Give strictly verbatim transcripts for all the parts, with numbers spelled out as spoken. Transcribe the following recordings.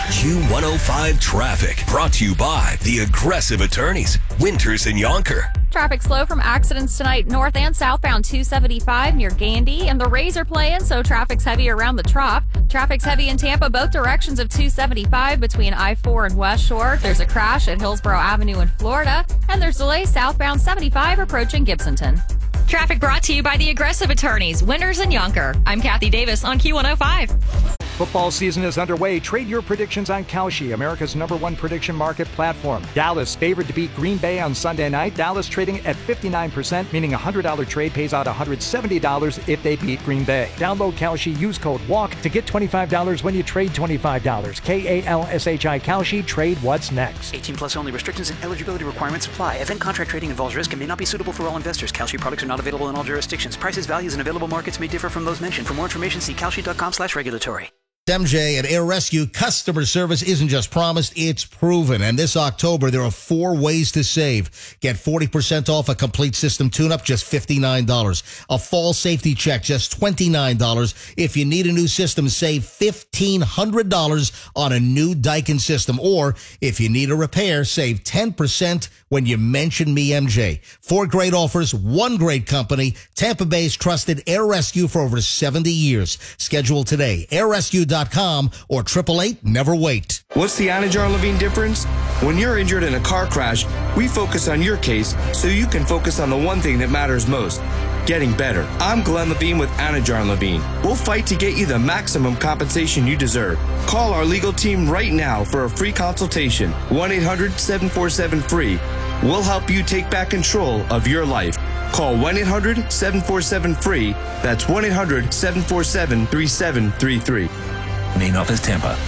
Q one oh five Traffic, brought to you by the Aggressive Attorneys, Winters and Yonker. Traffic slow from accidents tonight, north and southbound two seventy-five near Gandy, and the Rays are playing, so traffic's heavy around the Trop. Traffic's heavy in Tampa, both directions of two seventy-five between I four and West Shore. There's a crash at Hillsborough Avenue in Florida, and there's delays southbound seventy-five approaching Gibsonton. Traffic brought to you by the Aggressive Attorneys, Winters and Yonker. I'm Kathy Davis on Q one oh five. Football season is underway. Trade your predictions on Kalshi, America's number one prediction market platform. Dallas favored to beat Green Bay on Sunday night. Dallas trading at fifty-nine percent, meaning a one hundred dollars trade pays out one hundred seventy dollars if they beat Green Bay. Download Kalshi, use code WALK to get twenty-five dollars when you trade twenty-five dollars. K A L S H I Kalshi, trade what's next. eighteen plus only. Restrictions and eligibility requirements apply. Event contract trading involves risk and may not be suitable for all investors. Kalshi products are not available in all jurisdictions. Prices, values, and available markets may differ from those mentioned. For more information, see kalshi.com slash regulatory. M J at Air Rescue, customer service isn't just promised, it's proven. And this October, there are four ways to save. Get forty percent off a complete system tune-up, just fifty-nine dollars. A fall safety check, just twenty-nine dollars. If you need a new system, save fifteen hundred dollars on a new Daikin system. Or if you need a repair, save ten percent when you mention me, M J. Four great offers, one great company. Tampa Bay's trusted Air Rescue for over seventy years. Schedule today, air rescue dot com or eight eight eight, never wait. What's the Anajar Levine difference? When you're injured in a car crash, we focus on your case so you can focus on the one thing that matters most, getting better. I'm Glenn Levine with Anajar Levine. We'll fight to get you the maximum compensation you deserve. Call our legal team right now for a free consultation. one eight hundred seven four seven free. We'll help you take back control of your life. Call one eight hundred seven four seven free. That's one eight hundred seven four seven three seven three three. Main office, Tampa.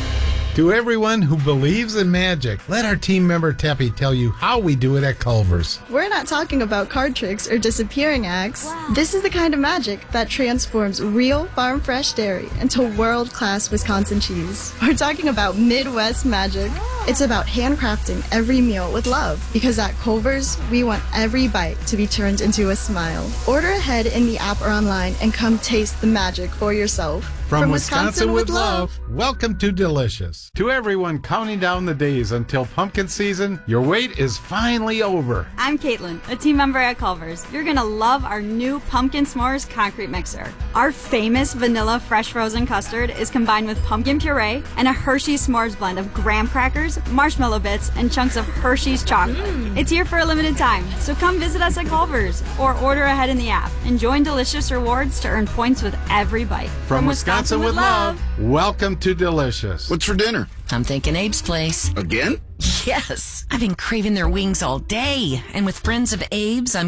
To everyone who believes in magic, let our team member Teppy tell you how we do it at Culver's. We're not talking about card tricks or disappearing acts. Wow. This is the kind of magic that transforms real farm-fresh dairy into world-class Wisconsin cheese. We're talking about Midwest magic. It's about handcrafting every meal with love, because at Culver's, we want every bite to be turned into a smile. Order ahead in the app or online and come taste the magic for yourself. From, From Wisconsin, Wisconsin with love, welcome to Delicious. To everyone counting down the days until pumpkin season, your wait is finally over. I'm Caitlin, a team member at Culver's. You're going to love our new Pumpkin S'mores concrete mixer. Our famous vanilla fresh frozen custard is combined with pumpkin puree and a Hershey's S'mores blend of graham crackers, marshmallow bits, and chunks of Hershey's chocolate. Mm. It's here for a limited time, so come visit us at Culver's or order ahead in the app and join Delicious Rewards to earn points with every bite. From, From Wisconsin, Wisconsin with love. Welcome to Delicious. What's for dinner? I'm thinking Abe's Place. Again? Yes. I've been craving their wings all day. And with friends of Abe's, I'm